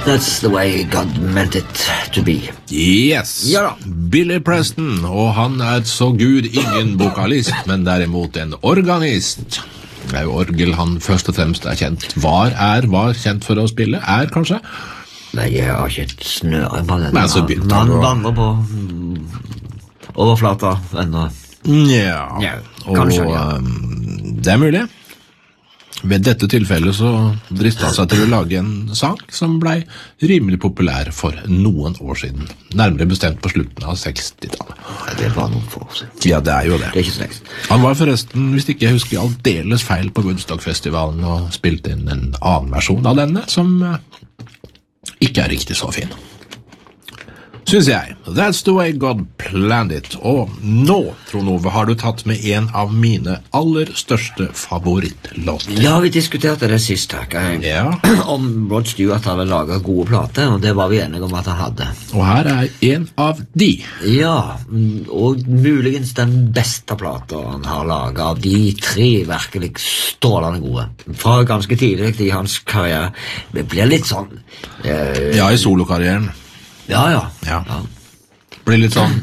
That's the way God meant it to be. Yes, Ja da. Billy Preston, og han så gud ingen vokalist, men derimot en organist. Det jo orgel han først og fremst kjent. Var kjent for å spille, kanskje? Nei, jeg har ikke et snøre på den. Men så begynte han å vandre på overflata ennå. Ja, kanskje, og det mulig. Ved dette tilfellet så dristet han seg til å lage en sang som ble rimelig populær for noen år siden. Nærmere bestemt på slutten av 60-tallet. Det var noen få år siden. Ja, det jo det. Det ikke så lengst. Han var forresten, hvis ikke jeg husker aldeles feil på Woodstock-festivalen, og spilte inn en annen versjon av denne, som ikke riktig så fin. Synes jeg. That's the way God planned it. Og nå, Trond Ove, har du tatt med en av mine aller største favorittlåter. Ja, vi diskuterte det sist, takk. Ja. Om Rod Stewart hadde laget gode plater, og det var vi enige om at han hadde. Og her en av de. Ja, og muligens den beste plater han har laget av de tre virkelig strålende gode. Fra ganske tidlig i hans karriere. Det blir litt sånn... Ja, i solokarrieren. Ja. Blir litt sånn...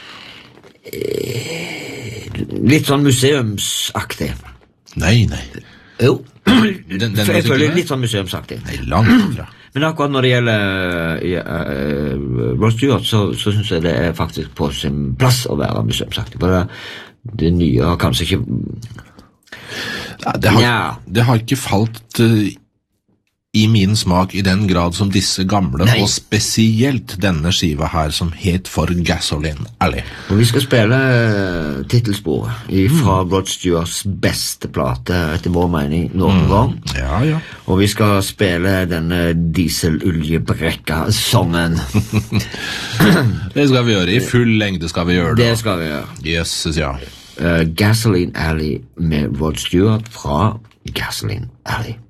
Litt sånn museumsaktig. Nei. Jo, Den jeg føler litt sånn museumsaktig. Nei, langt fra. Men akkurat når det gjelder Rod Stewart, så synes jeg det faktisk på sin plass å være museumsaktig. Bare det nye har kanskje ikke... Det har ikke falt i min smak i den grad som disse gamle, og spesielt denne skiva her som het For Gasoline Alley. Og vi skal spille titelsporet fra Rod Stewarts beste plate, etter vår mening, noen gang. Ja. Og vi skal spille denne dieseluljebrekka-songen. Det skal vi gjøre, i full lengde skal vi gjøre det. Det skal vi gjøre. Yes, ja. Gasoline Alley med Rod Stewart fra Gasoline Alley.